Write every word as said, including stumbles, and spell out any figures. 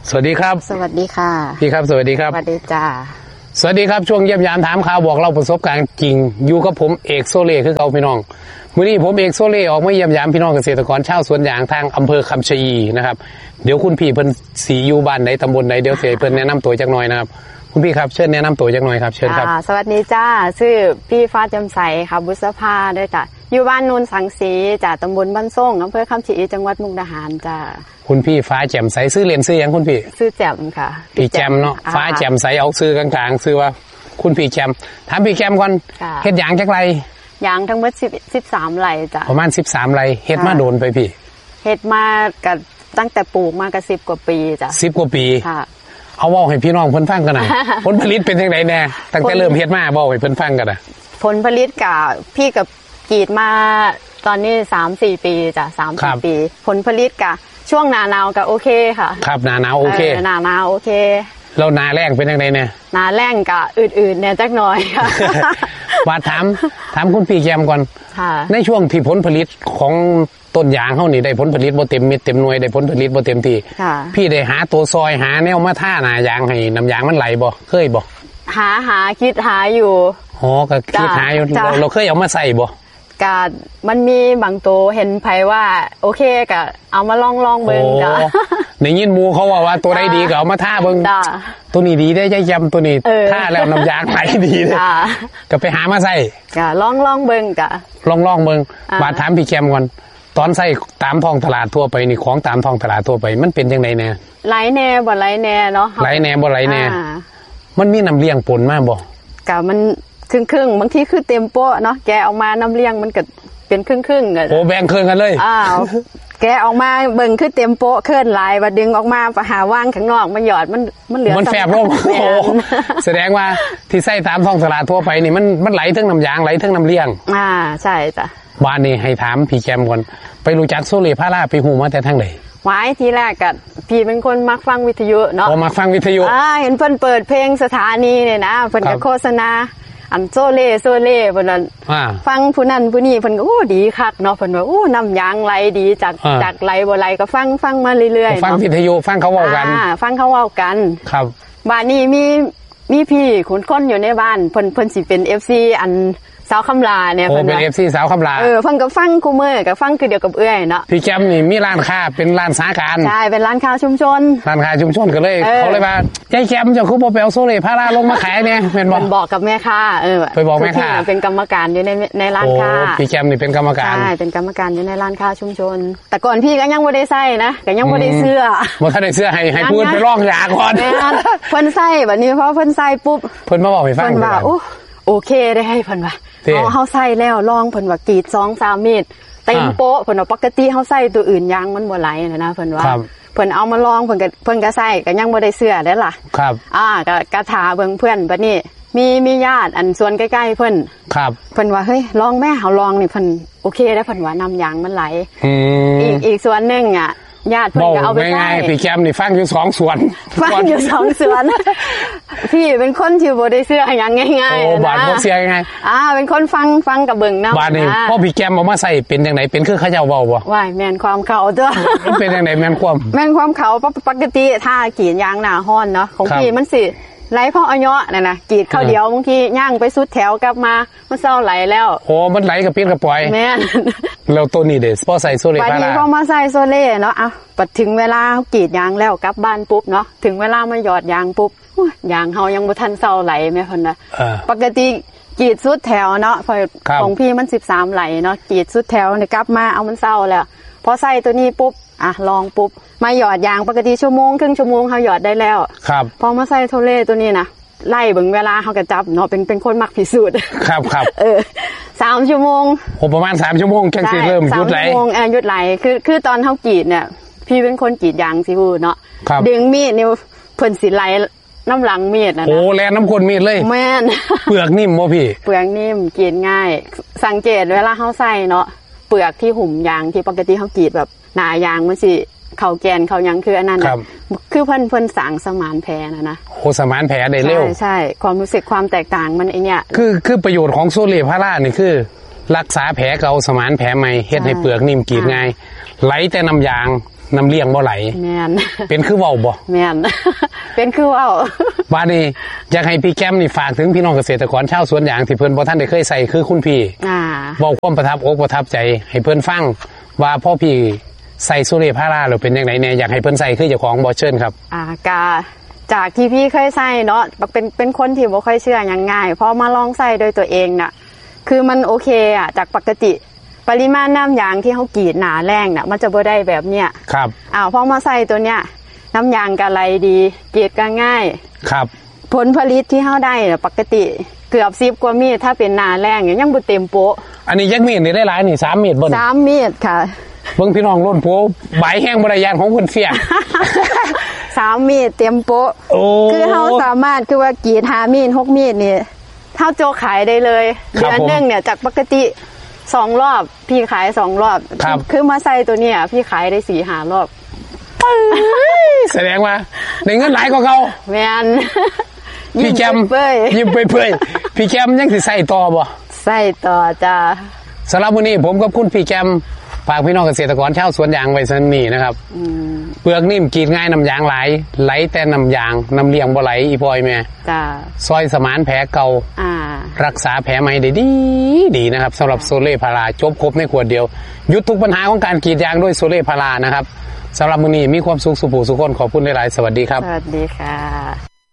สวัสดีครับสวัสดีค่ะพี่ครับสวัสดีครับสวัสดีจ้าสวัสดีครับช่วงเยี่ยมยามถามข่าวบอกเราประสบการณ์จริงอยู่กับผมเอกโซเล่คือเขาพี่น้องมื้อนี้ผมเอกโซเล่ออกมาเยี่ยมยามพี่น้องเกษตรกรชาวสวนยางทางอำเภอคำชะอีนะครับเดี๋ยวคุณพี่เพิ่นสีอยู่บ้านไหนตำบลไหนเดี๋ยวเสเพิ่นแนะนำตัวจักหน่อยนะครับคุณพี่ครับเชิญแนะนำตัวจักหน่อยครับเชิญครับสวัสดีจ้าชื่อพี่ฟ้าจำใสค่ะบุษภาด้วยจ้ะอยู่บ้านนูนสังสีจากตำบลบ้านส่งอำเภอคำชะอีจังหวัดมุกดาหารจ้าคุณพี่ฟ้าแจ่มใสซื้อเรียนซื้อยังคุณพี่ซื้อแจ่มค่ะพี่แจ่มเนาะฟ้าแจ่มใสเอาซื้อกลางๆซื้อว่าคุณพี่แจ่มถามพี่แจ่มก่อนเฮ็ดยางจักไรยางทั้งหมดสิบ สิบสามไร่จ้ะประมาณสิบสามไร่เฮ็ดมาโดนไปพี่เฮ็ดมากับตั้งแต่ปลูกมาก็สิบกว่าปีจ้ะสิบกว่าปีค่ะเอาเว้าให้พี่น้องเพิ่นฟังกันหน่อยผลผลิตเป็นจังได๋แน่ตั้งแต่เริ่มเฮ็ดมาเว้าให้เพิ่นฟังกันน่ะผลผลิตก็พี่กับกรีดมาตอนนี้ สามสี่ ปีจ้ะ สามสี่ ปีผลผลิตก็ช่วงหน้าหนาวก็โอเคค่ะครับหน้าหนาวโอเคหน้าหนาวโอเคแล้วหน้าแล้งเป็นจังได๋แน่หน้าแล้งก็อืดๆแน่จักหน่อยค่ะว่าถามถามคุณพี่แกมก่อนค่ะในช่วงที่ผลผลิตของต้นยางเฮานี่ได้ผลผลิตบ่เต็มเม็ดเต็มหน่วยได้ผลผลิตบ่เต็มที่พี่ได้หาตัวซอยหาแนวมาท่าหน้ายางให้น้ำยางมันไหลบ่เคยบ่หาหาคิดหาอยู่อ๋อก็คิดหาอยู่เราเคยเอามาใส่บ่กะมันมีบางตัวเห็นไผว่าโอเคกะเอามาลองลองเบิ่งจ้ะในยินหมู่เขาว่าว่าตัวใดดีก็เอามาท่าเบิ่งตัวนี้ดีได้ใจยำตัวนี้ท่าแล้วน้ำยางไหลดีเลยก็ไปหามาใส่กะลองลองเบิ่งกะลองลองเบิ่งบาดถามพี่แกมก่อนตอนใส่ตามท้องตลาดทั่วไปนี่ของตามท้องตลาดทั่วไปมันเป็นจังไดแน่ไหลแน่บ่ไหลแน่เนาะไหลแน่บ่ไหลแน่มันมีน้ำเลี้ยงปนมาบ่กะมันครึ่งๆบางทีคือเต็มโป๊ะเนาะแกออกมาน้ำเลี้ยงมันก็เป็นครึ่งๆอ่ะโอ้แบ่งครึ่งกันเลยอ้าวแกออกมาเบิ่งคือเต็มโป๊ะเคลื่อนหลายว่าดึงออกมาไปหาว่างข้างนอกมันหยอดมันมันเหลือมันแฟบลงโอ้แสดงว่าที่ใส่ตามท้องตลาดทั่วไปนี่มันมันไหลทั้งน้ำยางไหลทั้งน้ำเลี้ยงอ่าใช่จ้ะบ้านนี้ให้ถามพี่แกมก่อนไปรู้จักโซเล่พาราไปฮู้มาแต่ทางไหนไว้ทีแรกก็พี่เป็นคนมักฟังวิทยุเนาะอ๋อมักฟังวิทยุอ่าเห็นเพิ่นเปิดเพลงสถานีเนี่ยนะเพิ่นก็โฆษณาอันโซเล่โซเล่เพิ่นน่ะฟังผู้นั้นผู้นี้เพิ่นก็โอ้ดีคักเนาะเพิ่นว่าโอ้น้ำยางไหลดีจากจากไหลบ่ไหลก็ฟังฟังมาเรื่อยๆฟังวิทยุฟังเขาเว้ากันอ่าฟังเขาเว้ากันครับบ้านนี้มีมีพี่ขุนคนอยู่ในบ้านเพิ่นเพิ่นสิเป็น เอฟ ซี อันสาวคำลาเนี่ยเพิ่นเป็น เอฟ ซี สาวคำลาเออเพิ่นก็ฟังกูมื้อก็ฟังคือเดียวกับเอื้อยเนาะพี่แกมนี่มีร้านค้าเป็นร้านสาขาใช่เป็นร้านค้าชุมชนร้านค้าชุมชนก็เลยเขาเลยว่ายายแกมเจ้าคือบ่ไปเอาโซเล่พาราลงมาขายเนี่ยแม่นบ่มันบอกกับแม่ค้าเออไปบอกแม่ค้าเป็นกรรมการอยู่ในในร้านค้าโอ้พี่แกมนี่เป็นกรรมการใช่เป็นกรรมการอยู่ในร้านค้าชุมชนแต่ก่อนพี่ก็ยังบ่ได้ใส่นะก็ยังบ่ได้เสื้อบ่ทันได้เสื้อให้ให้พูดไปร้องยาก่อนเพิ่นใส่บัดนี้พอเพิ่นใส่ปุ๊บเพิ่นมาบอกให้ฟังเพิ่นว่าโอ้โอเคได้ให้เพิ่นว่าเฮาเฮาใส่แล้วลองเพิ่นว่ากรีด สองสาม เมตรเต็มโป๊ะเพิ่นว่าปกติเฮาใส่ตัวอื่นยางมันบ่ไหลนะนะเพิ่นว่าเพิ่นเอามาลองเพิ่นก็เพิ่นก็ใส่ก็ยังบ่ได้เสื้อเด้ล่ะครับอ่าก็กะถาเบิ่งเพื่อนบัดนี้มีมีญาติอันสวนใกล้ๆเพิ่นครับเพิ่นว่าเฮ้ยลองแม่เฮาลองนี่เพิ่นโอเคได้เพิ่นว่าน้ำยางมันไหลอืมอีกอีกส่วนนึงอ่ะญาติเพิ่นก็เอาไปใส่พี่แกมนี่ฟังอยู่สองส่วนฟังอยู่สองส่วนพี่เป็นคนที่บ่ได้เสื้อหยังง่ายๆนะโอ้บาดบ่เสื้อง่ายอ่าเป็นคนฟังฟังกับเบิ่งนำบาดนี่พอพี่แกมเอามาใส่เป็นจังได๋เป็นคือเขาเจ้าเว้าบ่ว้ายแม่นความเขาตัวมันเป็นจังได๋แม่นความแม่นความเขาปกติถ้ากรีดยางหน้าร้อนเนาะของพี่มันสิไหลเพราะอ้อยนั่นน่ะกรีดเข้าเดียวบางทีย่างไปสุดแถวกลับมามันเซาไหลแล้วโอ้มันไหลกับเปียกกับปล่อยแม่นแล้วตัวนี้เด้พอใส่โซเล่พาราบัดนี้พอมาใส่โซเล่เนาะอ่ะปัดถึงเวลากรีดยางแล้วกลับบ้านปุ๊บเนาะถึงเวลามาหยอดยางปุ๊บยางเฮายังบ่ทันเซาไหลแม่เพิ่นน่ะปกติกรีดสุดแถวเนาะของพี่มันสิบสามไหลเนาะกรีดสุดแถวนี่กลับมาเอามันเซาแล้วพอใส่ตัวนี้ปุ๊บอ่ะลองปุ๊บมาหยอดยางปกติชั่วโมงครึ่งชั่วโมงเฮาหยอดได้แล้วครับพอมาใส่โซเล่ตัวนี้นะไล่เบิ่งเวลาเฮาก็จับเนาะเป็นเป็นคนมักพิสูจน์ครับครับเออสามชั่วโมงโอ้ประมาณสามชั่วโมงจังสิเริ่มหยุดไหลสามชั่วโมงเอ่อหยุดไหลคือคือตอนเฮากรีดเนี่ยพี่เป็นคนกรีดยางสิฮู้เนาะดึงมีดนี่เพิ่นสิไหลน้ำหลังมีดน่ะนะโอ้แลน้ำก้นมีดเลยแม่นเปลือกนิ่มบ่พี่เปลือกนิ่มกรีดง่ายสังเกตเวลาเฮาใส่เนาะเปลือกที่หุ่มยางที่ปกติเฮากรีดแบบหน้ายางมันสิเข้าแกนเข้ายังคืออันนั้นน่ะคือเพิ่นเพิ่นสร้างสมานแผลน่ะนะโอ้สมานแผลได้เร็วใช่ๆความรู้สึกความแตกต่างมันไอ้เนี่ยคือคือประโยชน์ของโซเล่พารานี่คือรักษาแผลเก่าสมานแผลใหม่เฮ็ดให้เปลือกนิ่มกรีดง่ายไหลแต่น้ำยางน้ำเลี้ยงบ่ไหลแม่นเป็นคือเว้าบ่แม่นเป็นคือเว้าบาดนี้อยากให้พี่แก้มนี่ฝากถึงพี่น้องเกษตรกรชาวสวนยางที่เพิ่นบ่ทันได้เคยใส่คือคุณพี่อ่าเว้าความประทับอกประทับใจให้เพิ่นฟังว่าพ่อพี่ใส่โซเลพาราหรือเป็นจังได๋แน่อยากให้เพิ่นใส่คือเจ้าของบ่เชิญครับอ่ากาจากที่พี่เคยใส่เนาะเป็นเป็นคนที่บ่ค่อยเชื่ออย่างง่ายพอมาลองใส่โดยตัวเองน่ะคือมันโอเคอ่ะจากปกติปริมาณน้ำยางที่เขากรีดหนาแรงน่ะมันจะบ่ได้แบบเนี้ยครับอ้าวพอมาใส่ตัวเนี้ยน้ำยางก็ไหลดีกรีดก็ง่ายครับผลผลิตที่เขาได้น่ะปกติเกือบสิบกว่าเมตรถ้าเป็นหนาแรงยังบ่เต็มโป๊ะอันนี้ยักเมตรนี่ได้หลายนี่สามเมตรบ่สามเมตรค่ะเบิ่งพี่น้องล้นโป๊ะใบแห้งบ่ได้ยานของเพิ่นเสียสามเมตรเต็มโป๊ะคือเขาสามารถคือว่ากรีดห้าเมตรหกเมตรนี่เท่าโจขายได้เลยเดือนนึงเนี่ยจากปกติสองรอบพี่ขายสองรอบคือมาใส่ตัวเนี้ยพี่ขายได้สี่ห้ารอบแสดงว่าได้เงินหลายกว่าเขาแม่นพี่แกมยิ้มเปื่อยๆพี่แกมยังสิใส่ต่อบ่ใส่ต่อจ้าสำหรับวันนี้ผมกับคุณพี่แกมฝากพี่น้องเกษตรกรชาวสวนยางไว้ซั่นนี่นะครับเปลือกนิ่มกรีดง่ายน้ำยางไหลไหลแต่น้ำยางน้ำเลี้ยงบ่ไหลอีพอยแม่จ้าซอยสมานแผลเก่ารักษาแผลใหม่ได้ดีดีนะครับสำหรับโซเล่พาราจบครบในขวดเดียวหยุดทุกปัญหาของการกรีดยางด้วยโซเล่พารานะครับสำหรับมื้อนี้มีความสุขสุขสุขคนขอบคุณหลายๆสวัสดีครับสวัสดีค่ะ